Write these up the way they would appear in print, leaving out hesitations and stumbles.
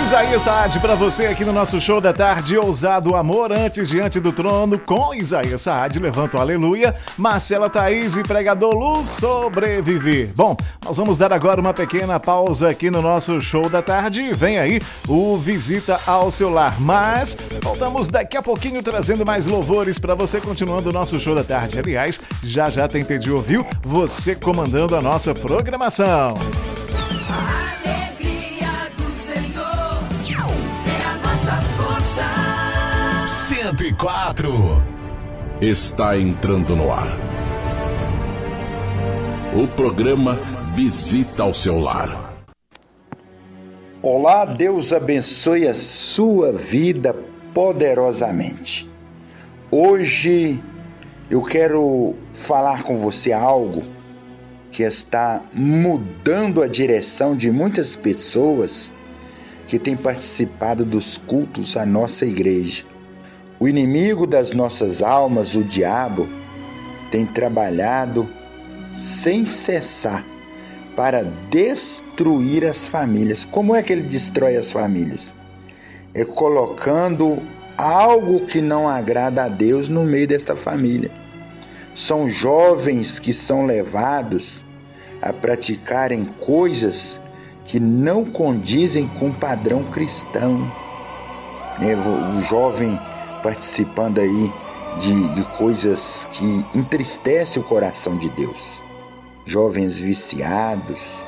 Isaías Saad para você aqui no nosso show da tarde. Ousado amor antes diante do trono com Isaías Saad, levanta o aleluia. Marcela Thaís e pregador Luz, sobreviver. Bom, nós vamos dar agora uma pequena pausa aqui no nosso show da tarde. Vem aí o Visita ao Seu Lar, mas voltamos daqui a pouquinho trazendo mais louvores para você, continuando o nosso show da tarde. Aliás, já tem Pediu Ouviu, você comandando a nossa programação. 104 está entrando no ar. O programa Visita ao Seu Lar. Olá, Deus abençoe a sua vida poderosamente. Hoje eu quero falar com você algo que está mudando a direção de muitas pessoas que têm participado dos cultos à nossa igreja. O inimigo das nossas almas, o diabo, tem trabalhado sem cessar para destruir as famílias. Como é que ele destrói as famílias? É colocando algo que não agrada a Deus no meio desta família. São jovens que são levados a praticarem coisas que não condizem com o padrão cristão. O jovem participando aí de coisas que entristecem o coração de Deus. Jovens viciados,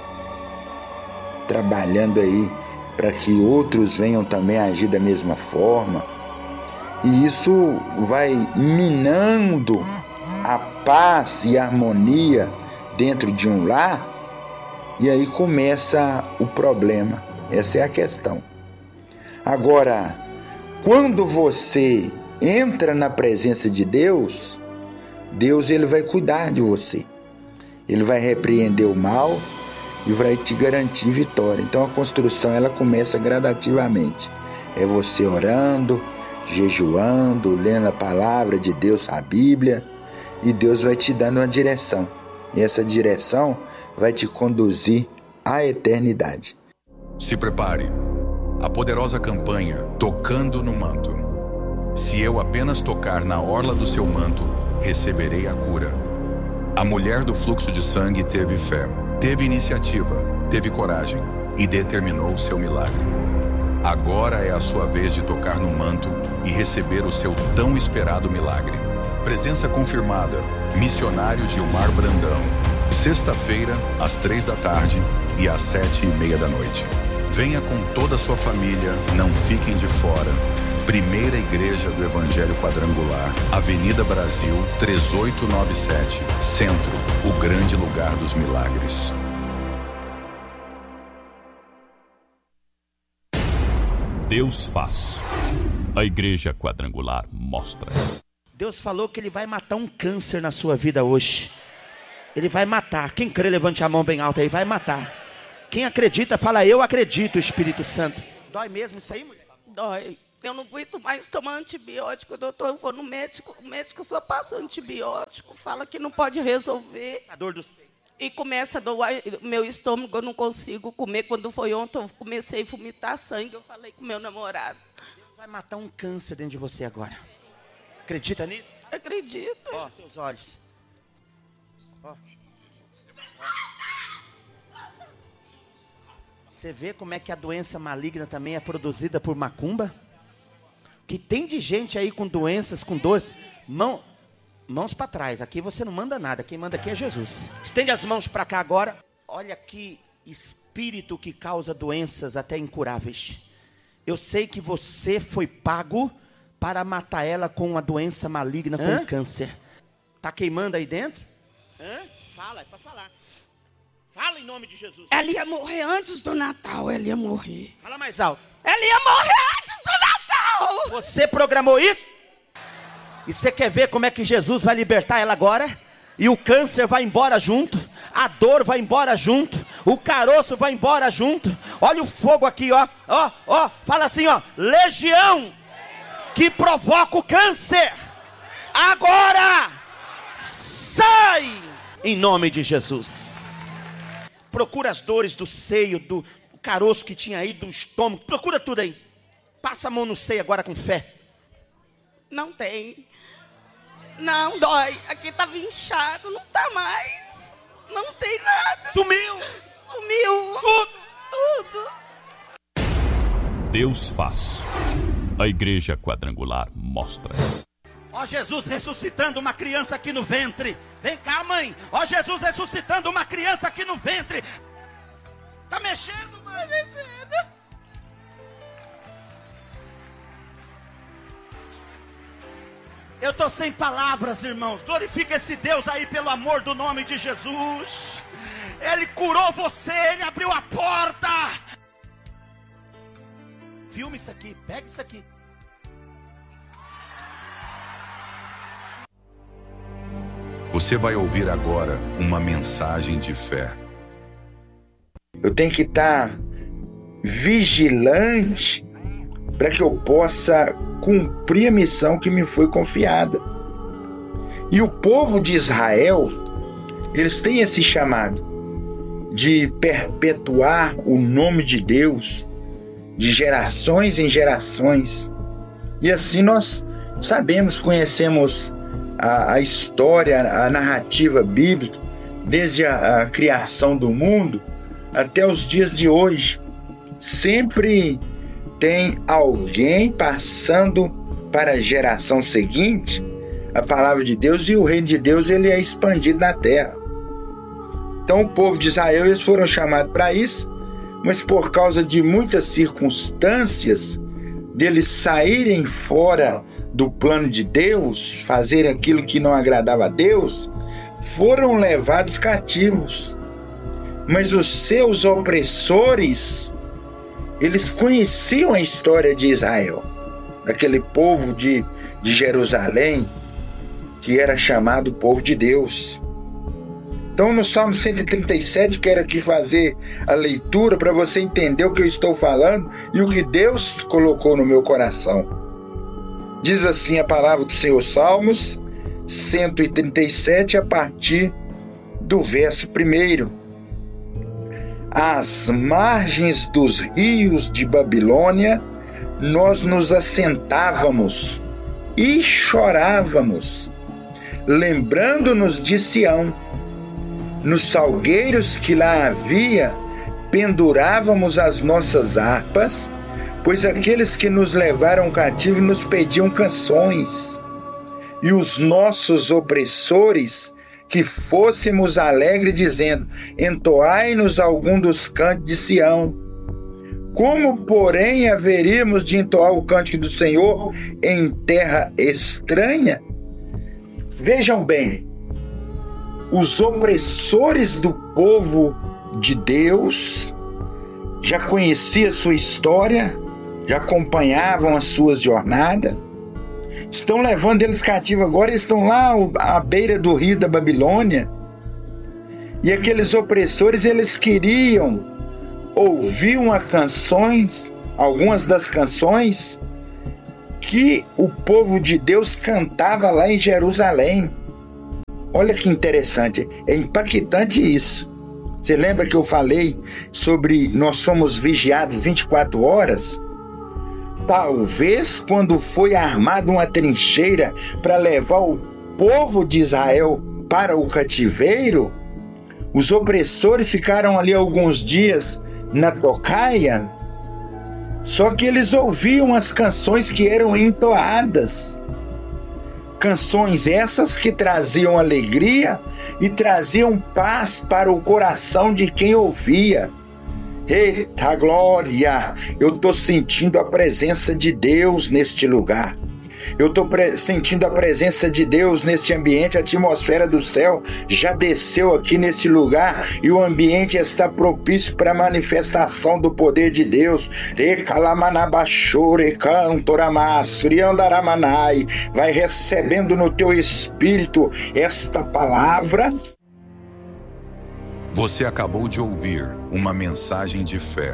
trabalhando aí para que outros venham também agir da mesma forma. E isso vai minando a paz e a harmonia dentro de um lar, e aí começa o problema. Essa é a questão. Agora, quando você entra na presença de Deus, Deus ele vai cuidar de você. Ele vai repreender o mal e vai te garantir vitória. Então a construção ela começa gradativamente. É você orando, jejuando, lendo a palavra de Deus, a Bíblia, e Deus vai te dando uma direção. E essa direção vai te conduzir à eternidade. Se prepare. A poderosa campanha Tocando no Manto. Se eu apenas tocar na orla do seu manto, receberei a cura. A mulher do fluxo de sangue teve fé, teve iniciativa, teve coragem e determinou o seu milagre. Agora é a sua vez de tocar no manto e receber o seu tão esperado milagre. Presença confirmada, missionário Gilmar Brandão. Sexta-feira, às 3 da tarde e às 7:30 da noite. Venha com toda a sua família, não fiquem de fora. Primeira Igreja do Evangelho Quadrangular, Avenida Brasil, 3897, Centro, o grande lugar dos milagres. Deus faz. A Igreja Quadrangular mostra. Deus falou que Ele vai matar um câncer na sua vida hoje. Ele vai matar. Quem crê, levante a mão bem alta aí, vai matar. Quem acredita, fala, eu acredito, Espírito Santo. Dói mesmo isso aí, mulher? Dói. Eu não aguento mais tomar antibiótico, doutor. Eu vou no médico, o médico só passa antibiótico, fala que não pode resolver. A dor do seio. E começa a doer meu estômago, eu não consigo comer. Quando foi ontem, eu comecei a vomitar sangue. Eu falei com meu namorado. Deus vai matar um câncer dentro de você agora. Acredita nisso? Acredito. Ó, teus olhos. Ó. Você vê como é que a doença maligna também é produzida por macumba? Que tem de gente aí com doenças, com dores. Mãos para trás. Aqui você não manda nada. Quem manda aqui é Jesus. Estende as mãos para cá agora. Olha que espírito que causa doenças até incuráveis. Eu sei que você foi pago para matar ela com uma doença maligna, com câncer. Tá queimando aí dentro? Fala, é para falar. Fala em nome de Jesus. Ela ia morrer antes do Natal, ela ia morrer. Fala mais alto. Ela ia morrer antes do Natal. Você programou isso? E você quer ver como é que Jesus vai libertar ela agora? E o câncer vai embora junto, a dor vai embora junto, o caroço vai embora junto. Olha o fogo aqui, ó. Fala assim, ó. Legião que provoca o câncer. Agora sai em nome de Jesus. Procura as dores do seio, do caroço que tinha aí do estômago. Procura tudo aí. Passa a mão no seio agora com fé. Não tem. Não, dói. Aqui tava inchado, não tá mais. Não tem nada. Sumiu. Tudo. Deus faz. A Igreja Quadrangular mostra. Ó Jesus ressuscitando uma criança aqui no ventre. Vem cá, mãe. Ó Jesus ressuscitando uma criança aqui no ventre. Tá mexendo, mãe? Tá mexendo. Eu tô sem palavras, irmãos. Glorifica esse Deus aí pelo amor do nome de Jesus. Ele curou você, Ele abriu a porta. Filma isso aqui, pega isso aqui. Você vai ouvir agora uma mensagem de fé. Eu tenho que estar vigilante para que eu possa cumprir a missão que me foi confiada. E o povo de Israel, eles têm esse chamado de perpetuar o nome de Deus de gerações em gerações. E assim nós sabemos, conhecemos a história, a narrativa bíblica, desde a criação do mundo até os dias de hoje. Sempre tem alguém passando para a geração seguinte a palavra de Deus, e o reino de Deus ele é expandido na terra. Então o povo de Israel, eles foram chamados para isso, mas por causa de muitas circunstâncias deles saírem fora do plano de Deus, fazer aquilo que não agradava a Deus, foram levados cativos. Mas os seus opressores, eles conheciam a história de Israel, daquele povo de Jerusalém, que era chamado povo de Deus. Então no Salmo 137, quero aqui fazer a leitura para você entender o que eu estou falando e o que Deus colocou no meu coração. Diz assim a palavra do Senhor, Salmos 137, a partir do verso 1. Às margens dos rios de Babilônia, nós nos assentávamos e chorávamos, lembrando-nos de Sião. Nos salgueiros que lá havia, pendurávamos as nossas harpas, pois aqueles que nos levaram cativo nos pediam canções, e os nossos opressores que fôssemos alegres, dizendo: entoai-nos algum dos cânticos de Sião. Como, porém, haveríamos de entoar o cântico do Senhor em terra estranha? Vejam bem, os opressores do povo de Deus já conheciam a sua história, já acompanhavam as suas jornadas, estão levando eles cativos agora, eles estão lá à beira do rio da Babilônia, e aqueles opressores, eles queriam ouvir algumas das canções que o povo de Deus cantava lá em Jerusalém. Olha que interessante, é impactante isso. Você lembra que eu falei sobre nós somos vigiados 24 horas? Talvez quando foi armada uma trincheira para levar o povo de Israel para o cativeiro, os opressores ficaram ali alguns dias na tocaia, só que eles ouviam as canções que eram entoadas. Canções essas que traziam alegria e traziam paz para o coração de quem ouvia. Eita glória! Eu estou sentindo a presença de Deus neste lugar. Eu estou sentindo a presença de Deus neste ambiente. A atmosfera do céu já desceu aqui nesse lugar e o ambiente está propício para a manifestação do poder de Deus. Vai recebendo no teu espírito esta palavra. Você acabou de ouvir uma mensagem de fé.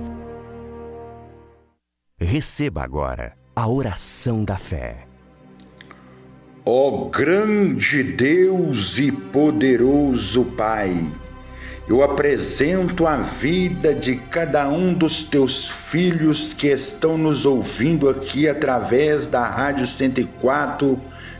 Receba agora a oração da fé. Ó grande Deus e poderoso Pai, eu apresento a vida de cada um dos teus filhos que estão nos ouvindo aqui através da Rádio 104,9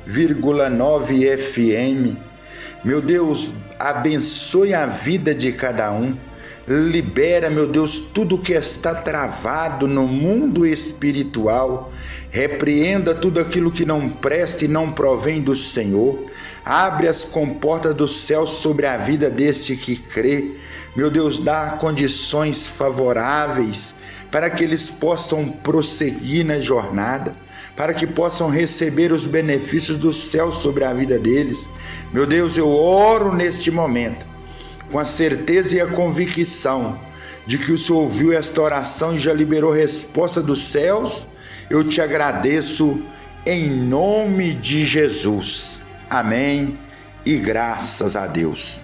FM. Meu Deus, abençoe a vida de cada um. Libera, meu Deus, tudo que está travado no mundo espiritual. Repreenda tudo aquilo que não presta e não provém do Senhor. Abre as comportas do céu sobre a vida deste que crê. Meu Deus, dá condições favoráveis para que eles possam prosseguir na jornada, para que possam receber os benefícios do céu sobre a vida deles. Meu Deus, eu oro neste momento, com a certeza e a convicção de que o Senhor ouviu esta oração e já liberou resposta dos céus. Eu te agradeço em nome de Jesus. Amém e graças a Deus.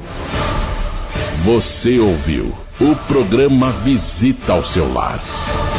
Você ouviu o programa Visita ao Seu Lar.